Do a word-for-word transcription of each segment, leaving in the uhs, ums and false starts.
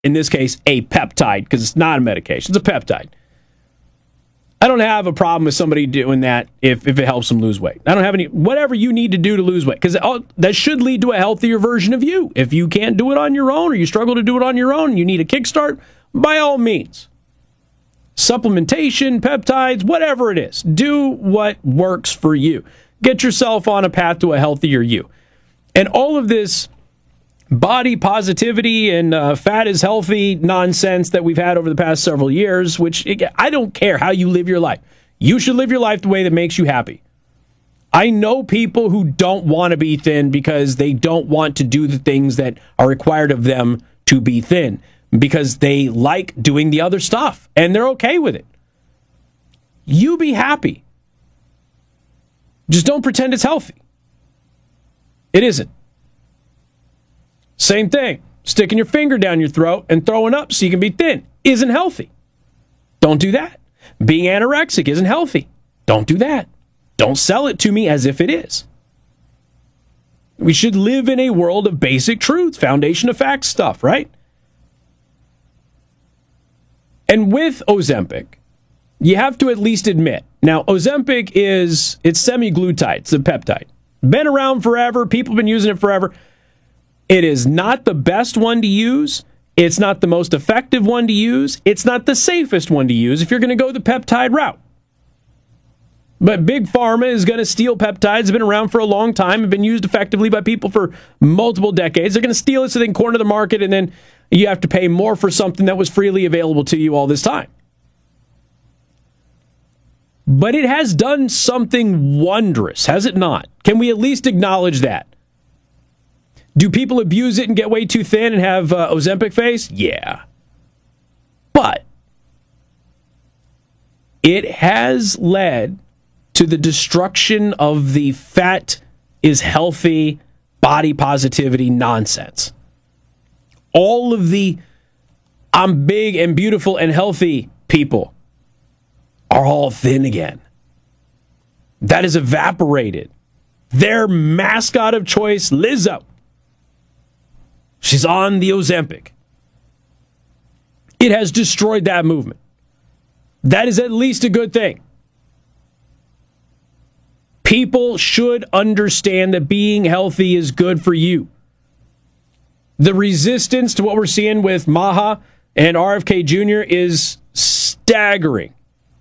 in this case, a peptide, because it's not a medication, it's a peptide. I don't have a problem with somebody doing that if, if it helps them lose weight. I don't have any, whatever you need to do to lose weight, because that should lead to a healthier version of you. If you can't do it on your own, or you struggle to do it on your own, and you need a kickstart, by all means. Supplementation, peptides, whatever it is, do what works for you. Get yourself on a path to a healthier you. And all of this body positivity and uh, fat is healthy nonsense that we've had over the past several years, which I don't care how you live your life. You should live your life the way that makes you happy. I know people who don't want to be thin because they don't want to do the things that are required of them to be thin, because they like doing the other stuff and they're okay with it. You be happy. Just don't pretend it's healthy. It isn't. Same thing. Sticking your finger down your throat and throwing up so you can be thin isn't healthy. Don't do that. Being anorexic isn't healthy. Don't do that. Don't sell it to me as if it is. We should live in a world of basic truths, foundation of facts stuff, right? And with Ozempic, you have to at least admit, now Ozempic is, it's semaglutide, it's a peptide. Been around forever, people have been using it forever. It is not the best one to use. It's not the most effective one to use. It's not the safest one to use if you're going to go the peptide route. But Big Pharma is going to steal peptides. They've been around for a long time, have been used effectively by people for multiple decades. They're going to steal it so they can corner the market, and then you have to pay more for something that was freely available to you all this time. But it has done something wondrous, has it not? Can we at least acknowledge that? Do people abuse it and get way too thin and have uh, Ozempic face? Yeah. But it has led to the destruction of the fat is healthy, body positivity nonsense. All of the I'm big and beautiful and healthy people are all thin again. That is evaporated. Their mascot of choice, Lizzo, she's on the Ozempic. It has destroyed that movement. That is at least a good thing. People should understand that being healthy is good for you. The resistance to what we're seeing with Maha and R F K Junior is staggering.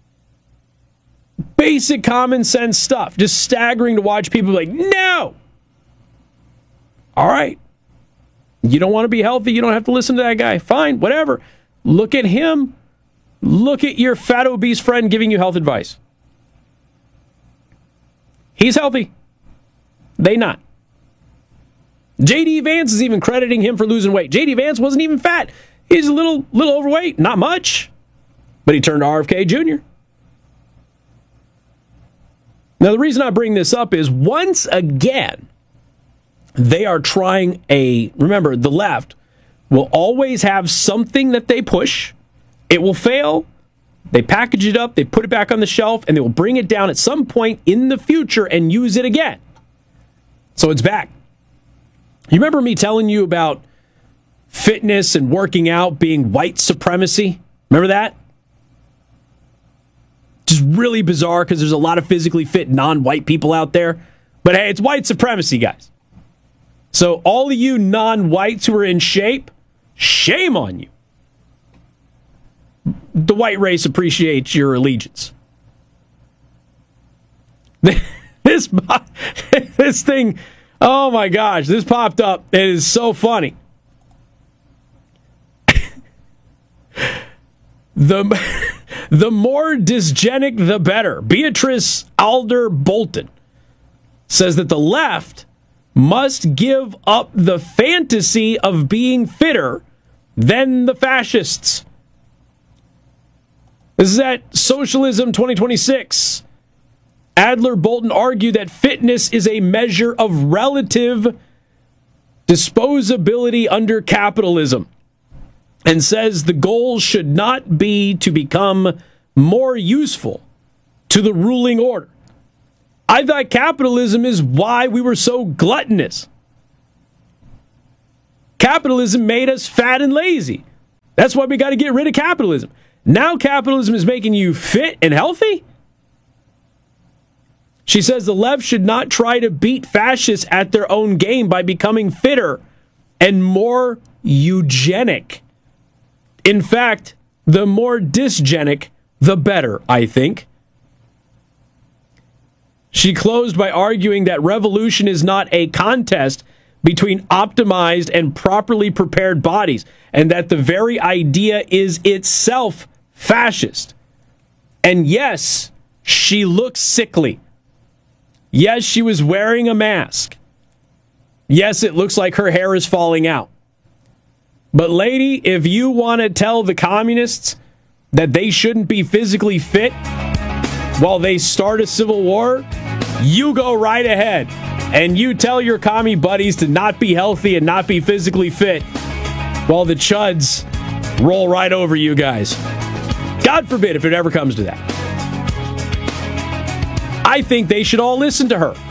Basic common sense stuff. Just staggering to watch people like, no! All right. You don't want to be healthy, you don't have to listen to that guy. Fine, whatever. Look at him. Look at your fat, obese friend giving you health advice. He's healthy. They not. J D Vance is even crediting him for losing weight. J D Vance wasn't even fat. He's a little, little overweight. Not much. But he turned to R F K Junior Now, the reason I bring this up is, once again, they are trying a, remember, the left will always have something that they push. It will fail. They package it up, they put it back on the shelf, and they will bring it down at some point in the future and use it again. So it's back. You remember me telling you about fitness and working out being white supremacy? Remember that? Just really bizarre because there's a lot of physically fit non-white people out there. But hey, it's white supremacy, guys. So all of you non-whites who are in shape, shame on you. The white race appreciates your allegiance. This, this thing, oh my gosh, this popped up. It is so funny. The, the more dysgenic, the better. Beatrice Alder Bolton says that the left must give up the fantasy of being fitter than the fascists. This is at Socialism twenty twenty-six. Adler Bolton argued that fitness is a measure of relative disposability under capitalism, and says the goal should not be to become more useful to the ruling order. I thought capitalism is why we were so gluttonous. Capitalism made us fat and lazy. That's why we got to get rid of capitalism. Now capitalism is making you fit and healthy? She says the left should not try to beat fascists at their own game by becoming fitter and more eugenic. In fact, the more dysgenic, the better, I think. She closed by arguing that revolution is not a contest between optimized and properly prepared bodies, and that the very idea is itself fascist. And yes, she looks sickly. Yes, she was wearing a mask. Yes, it looks like her hair is falling out. But lady, if you want to tell the communists that they shouldn't be physically fit while they start a civil war, you go right ahead. And you tell your commie buddies to not be healthy and not be physically fit while the chuds roll right over you guys. God forbid if it ever comes to that. I think they should all listen to her.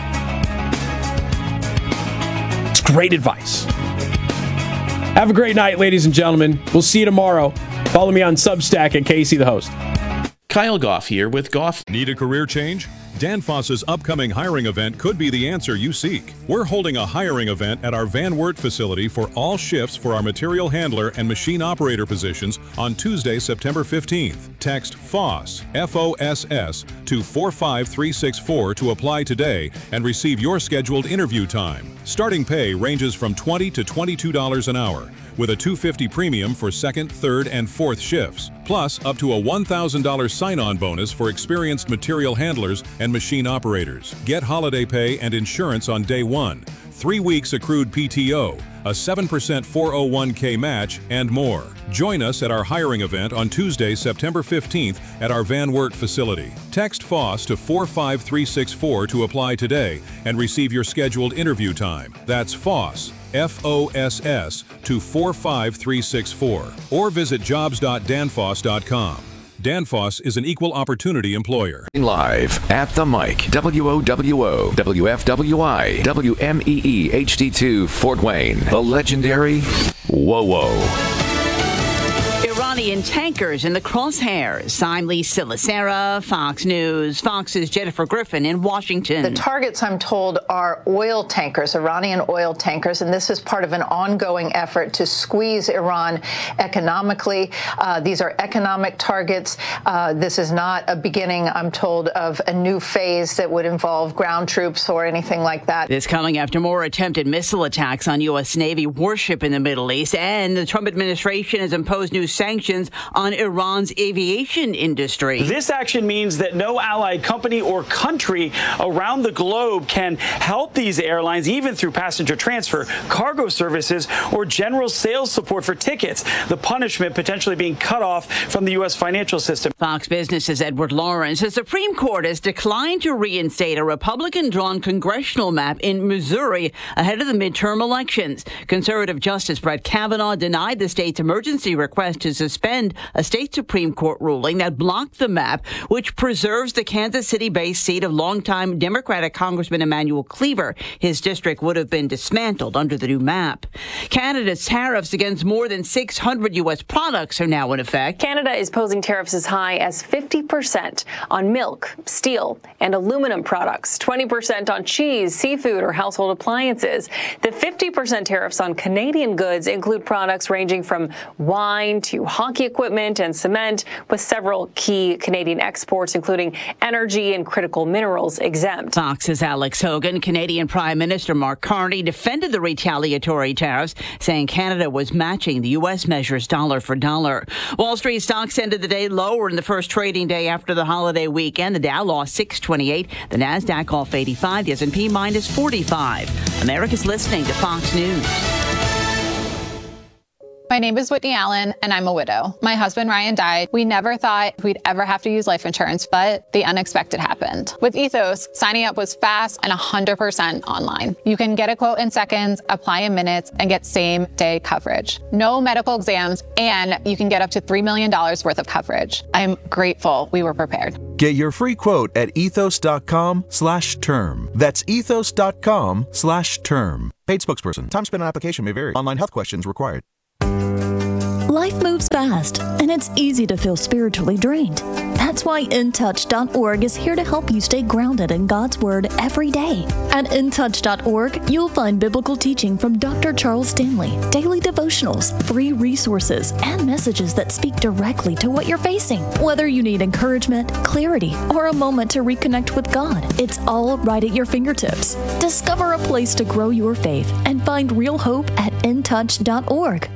It's great advice. Have a great night, ladies and gentlemen. We'll see you tomorrow. Follow me on Substack at Casey the Host. Kyle Goff here with Goff. Need a career change? Danfoss's upcoming hiring event could be the answer you seek. We're holding a hiring event at our Van Wert facility for all shifts for our material handler and machine operator positions on Tuesday, September fifteenth. Text FOSS, F O S S, to four five three six four to apply today and receive your scheduled interview time. Starting pay ranges from twenty to twenty-two dollars an hour, with a two hundred fifty dollars premium for second, third, and fourth shifts, plus up to a one thousand dollars sign-on bonus for experienced material handlers and machine operators. Get holiday pay and insurance on day one, three weeks accrued P T O, a seven percent four oh one k match, and more. Join us at our hiring event on Tuesday, September fifteenth at our Van Wert facility. Text FOSS to four five three six four to apply today and receive your scheduled interview time. That's FOSS, F O S S, to four five three six four, or visit jobs dot danfoss dot com. Danfoss is an equal opportunity employer. Live at the mic, W O W O, W F W I, W M E E H D two, Fort Wayne, the legendary Whoa Whoa. Iranian tankers in the crosshairs. I'm Lisa Lacera, Fox News. Fox's Jennifer Griffin in Washington. The targets, I'm told, are oil tankers, Iranian oil tankers, and this is part of an ongoing effort to squeeze Iran economically. Uh, these are economic targets. Uh, this is not a beginning, I'm told, of a new phase that would involve ground troops or anything like that. This coming after more attempted missile attacks on U S. Navy warship in the Middle East, and the Trump administration has imposed new sanctions on Iran's aviation industry. This action means that no allied company or country around the globe can help these airlines, even through passenger transfer, cargo services, or general sales support for tickets. The punishment potentially being cut off from the U S financial system. Fox Business's Edward Lawrence. The Supreme Court has declined to reinstate a Republican-drawn congressional map in Missouri ahead of the midterm elections. Conservative Justice Brett Kavanaugh denied the state's emergency request to suspend a state Supreme Court ruling that blocked the map, which preserves the Kansas City-based seat of longtime Democratic Congressman Emanuel Cleaver. His district would have been dismantled under the new map. Canada's tariffs against more than six hundred U S products are now in effect. Canada is posing tariffs as high as fifty percent on milk, steel, and aluminum products, twenty percent on cheese, seafood, or household appliances. The fifty percent tariffs on Canadian goods include products ranging from wine to hockey equipment and cement, with several key Canadian exports, including energy and critical minerals, exempt. Fox's Alex Hogan. Canadian Prime Minister Mark Carney defended the retaliatory tariffs, saying Canada was matching the U S measures dollar for dollar. Wall Street stocks ended the day lower in the first trading day after the holiday weekend. The Dow lost six twenty-eight, the Nasdaq off eighty-five, the S and P minus forty-five. America's listening to Fox News. My name is Whitney Allen, and I'm a widow. My husband, Ryan, died. We never thought we'd ever have to use life insurance, but the unexpected happened. With Ethos, signing up was fast and one hundred percent online. You can get a quote in seconds, apply in minutes, and get same-day coverage. No medical exams, and you can get up to three million dollars worth of coverage. I'm grateful we were prepared. Get your free quote at ethos.com slash term. That's ethos.com slash term. Paid spokesperson. Time spent on application may vary. Online health questions required. Life moves fast, and it's easy to feel spiritually drained. That's why in touch dot org is here to help you stay grounded in God's Word every day. At in touch dot org, you'll find biblical teaching from Doctor Charles Stanley, daily devotionals, free resources, and messages that speak directly to what you're facing. Whether you need encouragement, clarity, or a moment to reconnect with God, it's all right at your fingertips. Discover a place to grow your faith and find real hope at in touch dot org.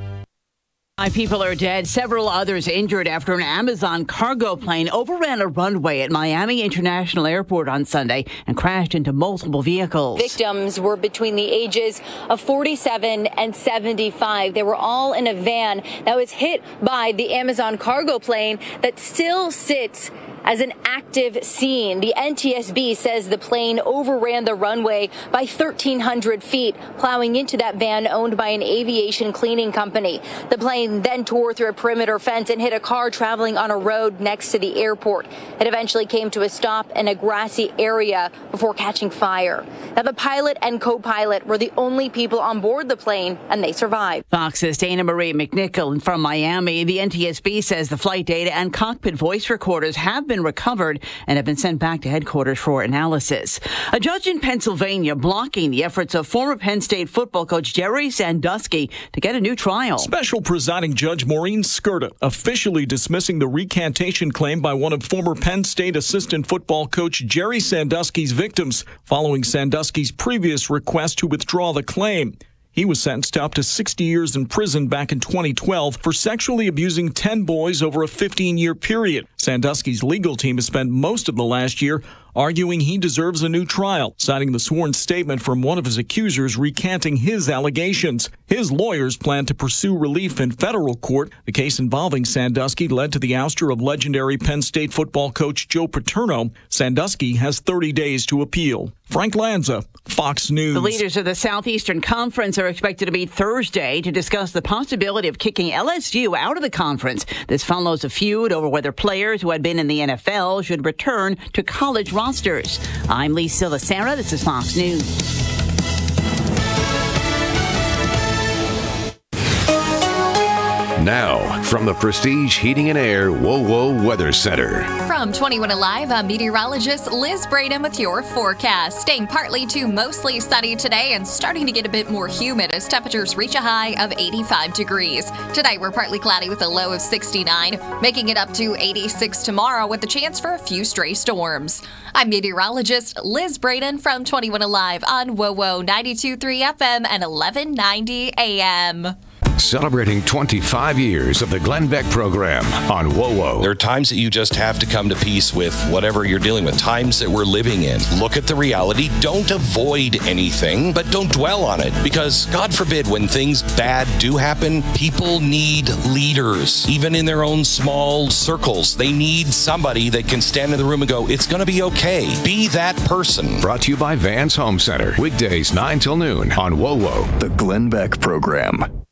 Five people are dead, several others injured after an Amazon cargo plane overran a runway at Miami International Airport on Sunday and crashed into multiple vehicles. Victims were between the ages of forty-seven and seventy-five. They were all in a van that was hit by the Amazon cargo plane that still sits as an active scene. The N T S B says the plane overran the runway by thirteen hundred feet, plowing into that van owned by an aviation cleaning company. The plane then tore through a perimeter fence and hit a car traveling on a road next to the airport. It eventually came to a stop in a grassy area before catching fire. Now, the pilot and co-pilot were the only people on board the plane, and they survived. Fox's Dana Marie McNichol from Miami. The N T S B says the flight data and cockpit voice recorders have been recovered and have been sent back to headquarters for analysis. A judge in Pennsylvania blocking the efforts of former Penn State football coach Jerry Sandusky to get a new trial. Special presiding Judge Maureen Skirta officially dismissing the recantation claim by one of former Penn State assistant football coach Jerry Sandusky's victims, following Sandusky's previous request to withdraw the claim. He was sentenced to up to sixty years in prison back in twenty twelve for sexually abusing ten boys over a fifteen-year period. Sandusky's legal team has spent most of the last year arguing he deserves a new trial, citing the sworn statement from one of his accusers recanting his allegations. His lawyers plan to pursue relief in federal court. The case involving Sandusky led to the ouster of legendary Penn State football coach Joe Paterno. Sandusky has thirty days to appeal. Frank Lanza, Fox News. The leaders of the Southeastern Conference are expected to meet Thursday to discuss the possibility of kicking L S U out of the conference. This follows a feud over whether players who had been in the N F L should return to college rosters. I'm Lisa Lacera. This is Fox News. Now, from the Prestige Heating and Air WoWo Weather Center. From twenty-one Alive, I'm meteorologist Liz Braden with your forecast. Staying partly to mostly sunny today and starting to get a bit more humid as temperatures reach a high of eighty-five degrees. Tonight, we're partly cloudy with a low of sixty-nine, making it up to eighty-six tomorrow with a chance for a few stray storms. I'm meteorologist Liz Braden from twenty-one Alive on WoWo ninety-two point three F M and eleven ninety A M. Celebrating twenty-five years of the Glenn Beck program on WoWo. There are times that you just have to come to peace with whatever you're dealing with, times that we're living in. Look at the reality. Don't avoid anything, but don't dwell on it. Because, God forbid, when things bad do happen, people need leaders. Even in their own small circles, they need somebody that can stand in the room and go, it's going to be okay. Be that person. Brought to you by Vans Home Center. Weekdays nine till noon on WoWo. The Glenn Beck program.